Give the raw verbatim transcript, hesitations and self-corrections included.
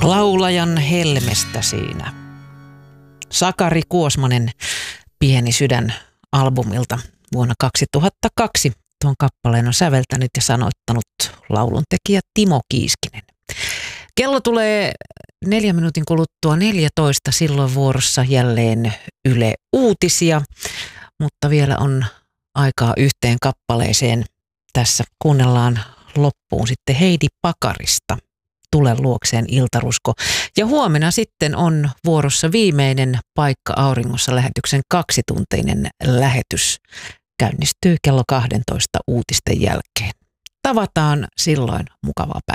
Laulajan helmestä siinä. Sakari Kuosmanen, Pieni sydän -albumilta vuonna kaksituhattakaksi. Tuon kappaleen on säveltänyt ja sanoittanut lauluntekijä Timo Kiiskinen. Kello tulee neljän minuutin kuluttua neljätoista, silloin vuorossa jälleen Yle Uutisia, mutta vielä on aikaa yhteen kappaleeseen. Tässä kuunnellaan loppuun sitten Heidi Pakarista, Tule luokseen iltarusko. Ja huomenna sitten on vuorossa viimeinen Paikka auringossa -lähetyksen kaksituntinen lähetys. Käynnistyy kello kaksitoista uutisten jälkeen. Tavataan silloin. Mukavaa päivää.